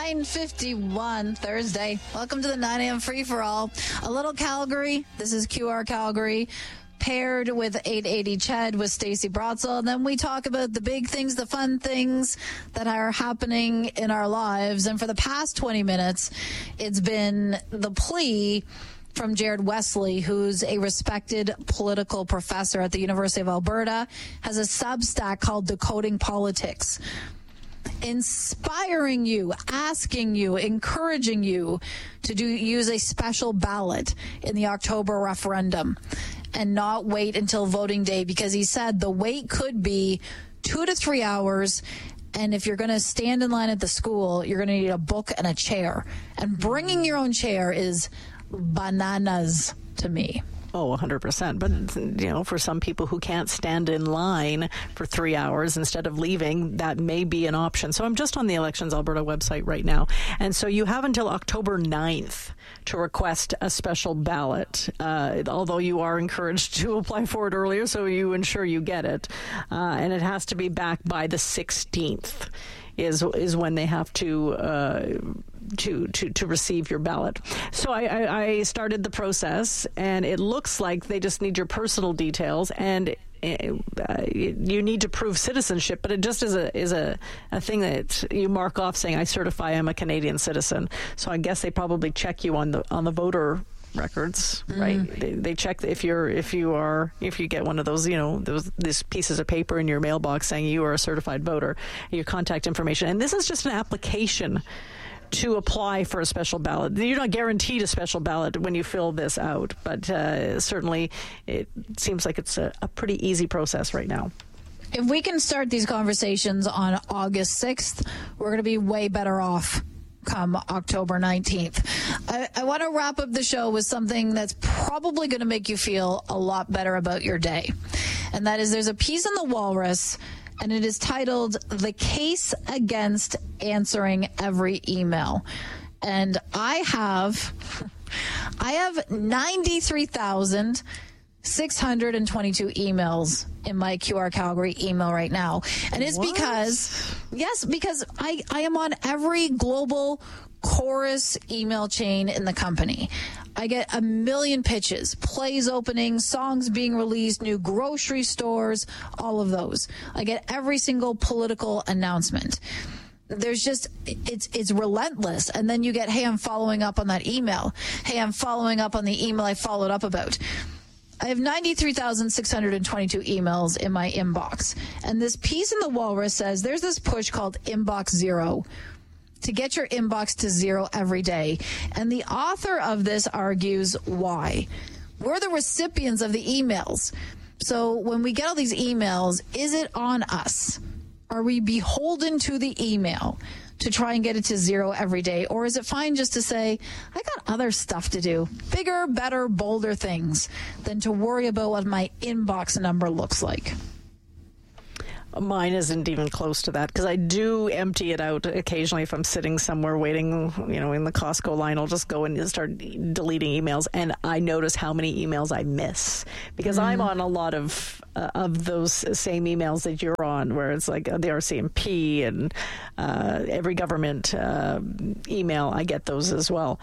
9:51 Thursday. Welcome to the 9 a.m. free-for-all. A little Calgary. This is QR Calgary. Paired with 880 Ched with Stacey Brotzel. And then we talk about the big things, the fun things that are happening in our lives. And for the past 20 minutes, it's been the plea from Jared Wesley, who's a respected political professor at the University of Alberta, has a Substack called Decoding Politics, inspiring you, asking you, encouraging you to use a special ballot in the October referendum and not wait until voting day, because he said the wait could be 2 to 3 hours. And if you're going to stand in line at the school, you're going to need a book and a chair. And bringing your own chair is bananas to me. Oh, 100%. But, for some people who can't stand in line for 3 hours instead of leaving, that may be an option. So I'm just on the Elections Alberta website right now. And so you have until October 9th to request a special ballot, although you are encouraged to apply for it earlier, so you ensure you get it. And it has to be back by the 16th. Is when they have to receive your ballot. So I started the process, and it looks like they just need your personal details, and you need to prove citizenship, but it just is a thing that you mark off saying, I certify I'm a Canadian citizen. So I guess they probably check you on the voter records, right? They check if you get one of those, these pieces of paper in your mailbox saying you are a certified voter, your contact information. And this is just an application to apply for a special ballot. You're not guaranteed a special ballot when you fill this out, but certainly it seems like it's a pretty easy process right now. If we can start these conversations on August 6th, we're going to be way better off come October 19th. I want to wrap up the show with something that's probably going to make you feel a lot better about your day. And that is, there's a piece in the Walrus, and it is titled "The Case Against Answering Every Email." And I have 93,622 emails in my QR Calgary email right now. And it's because I am on every global chorus email chain in the company. I get a million pitches, plays opening, songs being released, new grocery stores, all of those. I get every single political announcement. There's just, it's relentless. And then you get, hey, I'm following up on that email. Hey, I'm following up on the email I followed up about. I have 93,622 emails in my inbox. And this piece in the Walrus says there's this push called Inbox Zero to get your inbox to zero every day. And the author of this argues why. We're the recipients of the emails. So when we get all these emails, is it on us? Are we beholden to the email to try and get it to zero every day? Or is it fine just to say, I got other stuff to do, bigger, better, bolder things, than to worry about what my inbox number looks like? Mine isn't even close to that, because I do empty it out occasionally if I'm sitting somewhere waiting, in the Costco line. I'll just go and start deleting emails, and I notice how many emails I miss, because I'm on a lot of those same emails that you're on, where it's like the RCMP and every government email. I get those as well.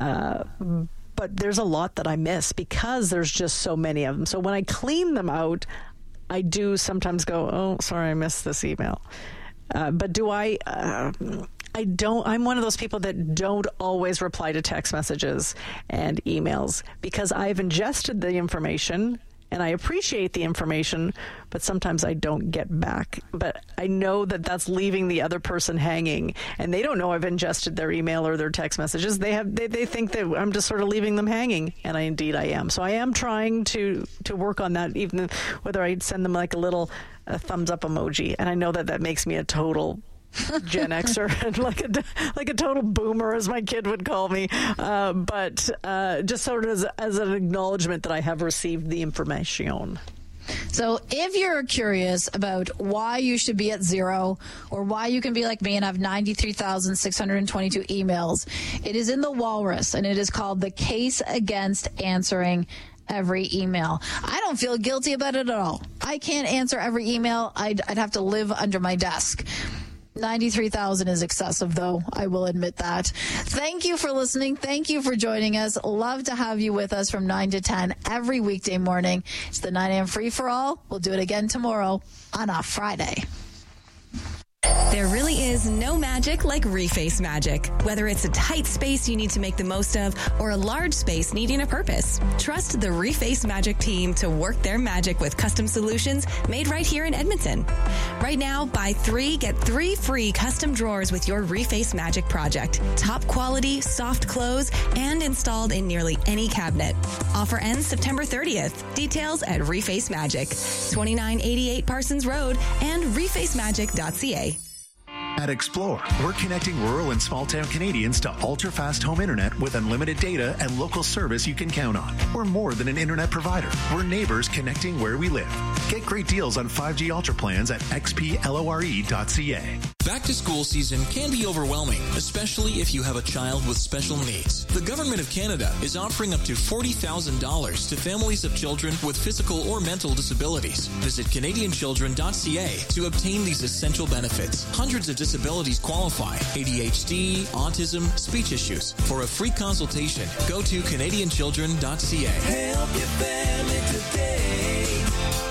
But there's a lot that I miss because there's just so many of them. So when I clean them out, I do sometimes go, oh, sorry, I missed this email. But do I don't. I'm one of those people that don't always reply to text messages and emails, because I've ingested the information and I appreciate the information, but sometimes I don't get back. But I know that that's leaving the other person hanging, and they don't know I've ingested their email or their text messages. They think that I'm just sort of leaving them hanging, and I am. So I am trying to work on that, even whether I send them like a little thumbs up emoji, and I know that makes me a total Gen Xer, like a total boomer, as my kid would call me, but just sort of as an acknowledgement that I have received the information. So if you're curious about why you should be at zero, or why you can be like me and have 93,622 emails, it is in the Walrus, and it is called "The Case Against Answering Every Email." I don't feel guilty about it at all. I can't answer every email. I'd have to live under my desk. 93,000 is excessive, though. I will admit that. Thank you for listening. Thank you for joining us. Love to have you with us from 9 to 10 every weekday morning. It's the 9 a.m. free-for-all. We'll do it again tomorrow on a Friday. There really is no magic like Reface magic. Whether it's a tight space you need to make the most of or a large space needing a purpose, trust the Reface magic team to work their magic with custom solutions made right here in Edmonton. Right now, buy 3, get 3 free custom drawers with your Reface magic project. Top quality, soft close, and installed in nearly any cabinet. Offer ends September 30th. Details at Reface Magic, 2988 Parsons Road and refacemagic.ca. At Explore, we're connecting rural and small-town Canadians to ultra-fast home internet with unlimited data and local service you can count on. We're more than an internet provider. We're neighbors connecting where we live. Get great deals on 5G Ultra plans at xplore.ca. Back to school season can be overwhelming, especially if you have a child with special needs. The Government of Canada is offering up to $40,000 to families of children with physical or mental disabilities. Visit CanadianChildren.ca to obtain these essential benefits. Hundreds of disabilities qualify: ADHD, autism, speech issues. For a free consultation, go to CanadianChildren.ca. Help your family today.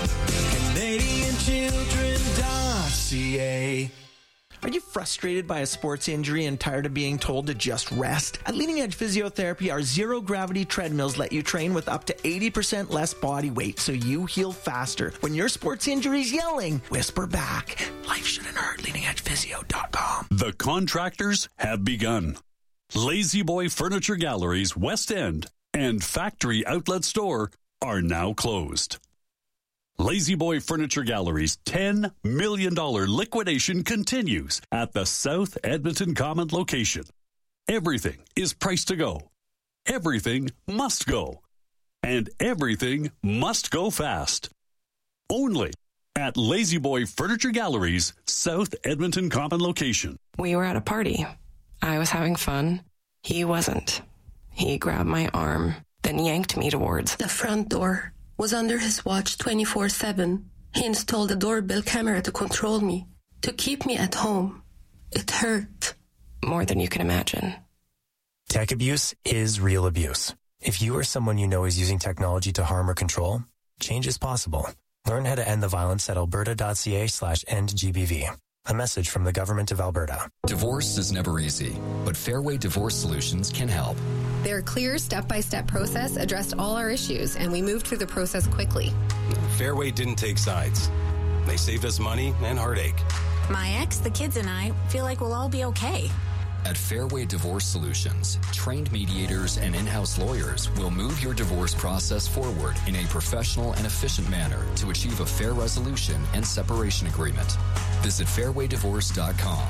CanadianChildren.ca. Are you frustrated by a sports injury and tired of being told to just rest? At Leading Edge Physiotherapy, our zero-gravity treadmills let you train with up to 80% less body weight so you heal faster. When your sports injury's yelling, whisper back. Life shouldn't hurt. LeadingEdgePhysio.com. The contractors have begun. Lazy Boy Furniture Galleries West End and Factory Outlet Store are now closed. Lazy Boy Furniture Gallery's $10 million liquidation continues at the South Edmonton Common location. Everything is priced to go. Everything must go. And everything must go fast. Only at Lazy Boy Furniture Gallery's South Edmonton Common location. We were at a party. I was having fun. He wasn't. He grabbed my arm, then yanked me towards the front door. Was under his watch 24/7. He installed a doorbell camera to control me, to keep me at home. It hurt. More than you can imagine. Tech abuse is real abuse. If you or someone you know is using technology to harm or control, change is possible. Learn how to end the violence at alberta.ca/endgbv. A message from the Government of Alberta. Divorce is never easy, but Fairway Divorce Solutions can help. Their clear step-by-step process addressed all our issues, and we moved through the process quickly. Fairway didn't take sides. They saved us money and heartache. My ex, the kids, and I feel like we'll all be okay. At Fairway Divorce Solutions, trained mediators and in-house lawyers will move your divorce process forward in a professional and efficient manner to achieve a fair resolution and separation agreement. Visit fairwaydivorce.com.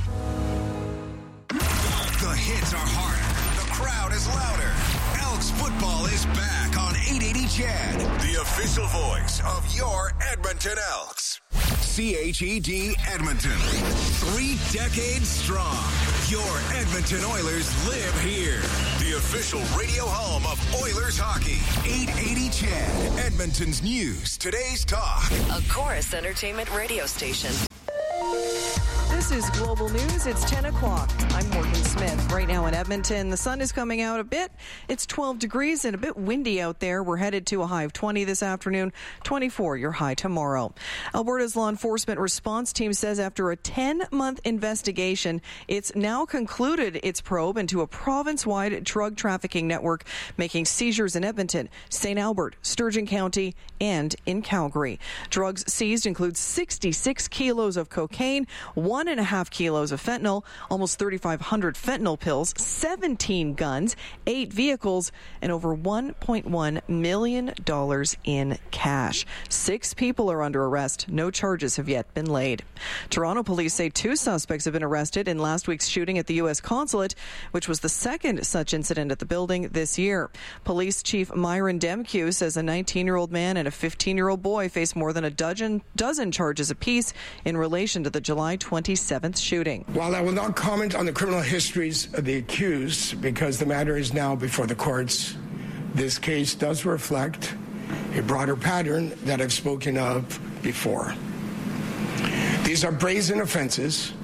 The hits are harder. The crowd is louder. Elks football is back on 880 CHED, the official voice of your Edmonton Elks. CHED Edmonton. 3 decades strong. Your Edmonton Oilers live here. The official radio home of Oilers hockey. 880 CHED, Edmonton's news, today's talk. A Chorus Entertainment radio station. This is Global News. It's 10 o'clock. I'm Morgan Smith. Right now in Edmonton, the sun is coming out a bit. It's 12 degrees and a bit windy out there. We're headed to a high of 20 this afternoon, 24 your high tomorrow. Alberta's law enforcement response team says after a 10-month investigation, it's now concluded its probe into a province-wide drug trafficking network making seizures in Edmonton, St. Albert, Sturgeon County, and in Calgary. Drugs seized include 66 kilos of cocaine, 1.5 kilos of fentanyl, almost 3,500 fentanyl pills, 17 guns, 8 vehicles, and over $1.1 million in cash. 6 people are under arrest. No charges have yet been laid. Toronto police say 2 suspects have been arrested in last week's shooting at the U.S. consulate, which was the second such incident at the building this year. Police Chief Myron Demkew says a 19-year-old man and a 15-year-old boy face more than a dozen charges apiece in relation to the July 27th shooting. While I will not comment on the criminal histories of the accused because the matter is now before the courts, this case does reflect a broader pattern that I've spoken of before. These are brazen offenses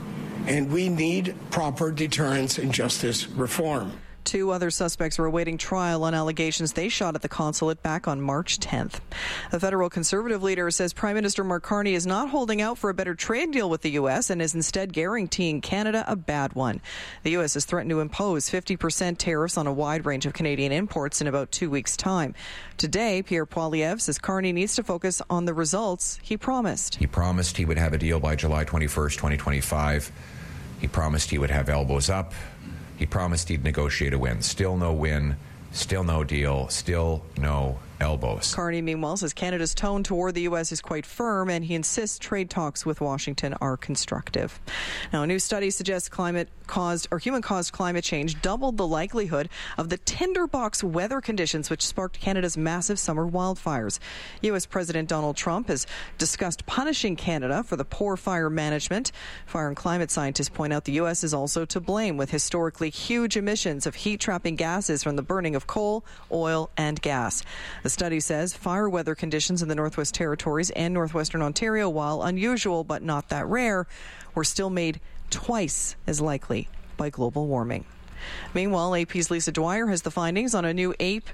and we need proper deterrence and justice reform. 2 other suspects are awaiting trial on allegations they shot at the consulate back on March 10th. A federal conservative leader says Prime Minister Mark Carney is not holding out for a better trade deal with the U.S. and is instead guaranteeing Canada a bad one. The U.S. has threatened to impose 50% tariffs on a wide range of Canadian imports in about 2 weeks' time. Today, Pierre Poilievre says Carney needs to focus on the results he promised. He promised he would have a deal by July 21st, 2025. He promised he would have elbows up. He promised he'd negotiate a win. Still no win, still no deal, still no elbows. Carney, meanwhile, says Canada's tone toward the U.S. is quite firm, and he insists trade talks with Washington are constructive. Now, a new study suggests human-caused climate change doubled the likelihood of the tinderbox weather conditions which sparked Canada's massive summer wildfires. U.S. President Donald Trump has discussed punishing Canada for the poor fire management. Fire and climate scientists point out the U.S. is also to blame, with historically huge emissions of heat-trapping gases from the burning of coal, oil, and gas. The study says fire weather conditions in the Northwest Territories and Northwestern Ontario, while unusual but not that rare, were still made twice as likely by global warming. Meanwhile, AP's Lisa Dwyer has the findings on a new AP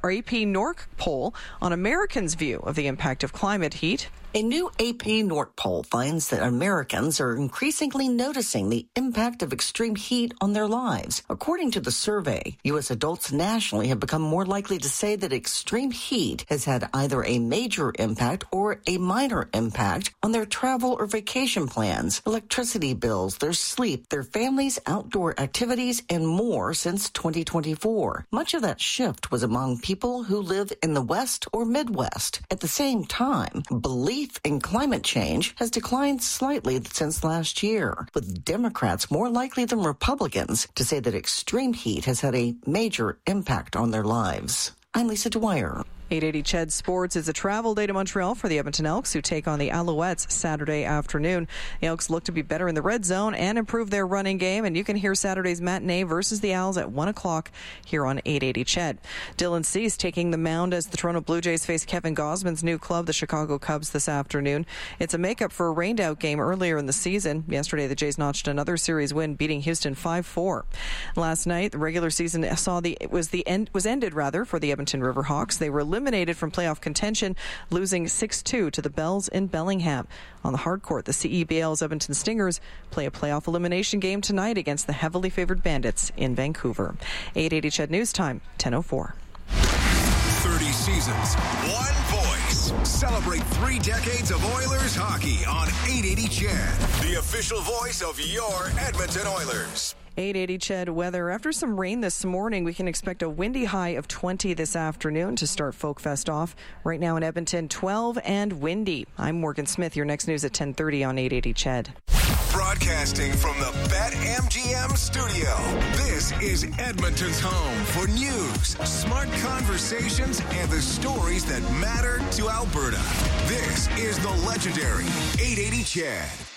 NORC poll on Americans' view of the impact of climate heat. A new AP NORC poll finds that Americans are increasingly noticing the impact of extreme heat on their lives. According to the survey, U.S. adults nationally have become more likely to say that extreme heat has had either a major impact or a minor impact on their travel or vacation plans, electricity bills, their sleep, their families' outdoor activities, and more since 2024. Much of that shift was among people who live in the West or Midwest. At the same time, belief in climate change has declined slightly since last year, with Democrats more likely than Republicans to say that extreme heat has had a major impact on their lives. I'm Lisa Dwyer. 880 CHED Sports is a travel day to Montreal for the Edmonton Elks, who take on the Alouettes Saturday afternoon. The Elks look to be better in the red zone and improve their running game, and you can hear Saturday's matinee versus the Owls at 1 o'clock here on 880 CHED. Dylan Cease taking the mound as the Toronto Blue Jays face Kevin Gausman's new club, the Chicago Cubs, this afternoon. It's a makeup for a rained-out game earlier in the season. Yesterday, the Jays notched another series win, beating Houston 5-4. Last night, the regular season was ended for the Edmonton Riverhawks. They were eliminated from playoff contention, losing 6-2 to the Bells in Bellingham. On the hard court, the CEBL's Edmonton Stingers play a playoff elimination game tonight against the heavily favored Bandits in Vancouver. 880 CHED News Time, 10:04. 30 seasons, one voice. Celebrate 3 decades of Oilers hockey on 880 CHED, the official voice of your Edmonton Oilers. 880 CHED weather. After some rain this morning, we can expect a windy high of 20 this afternoon to start Folkfest off. Right now in Edmonton, 12 and windy. I'm Morgan Smith. Your next news at 10:30 on 880 CHED. Broadcasting from the BetMGM studio, this is Edmonton's home for news, smart conversations, and the stories that matter to Alberta. This is the legendary 880 CHED.